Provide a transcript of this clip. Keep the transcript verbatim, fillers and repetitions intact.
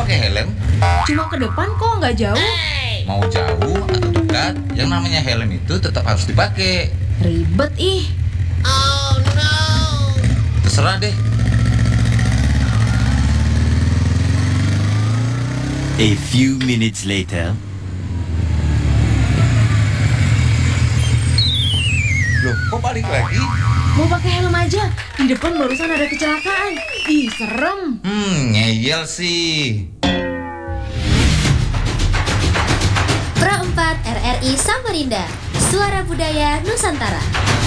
pakai helm? Cuma ke depan kok, nggak jauh. Mau jauh atau dekat, yang namanya helm itu tetap harus dipakai. Ribet ih. Oh no. Terserah deh. A few minutes later. Loh, kok balik lagi? Mau pakai helm aja. Di depan barusan ada kecelakaan. Ih, serem. Hmm, ngeyel sih. Pro empat R R I Samarinda, Suara Budaya Nusantara.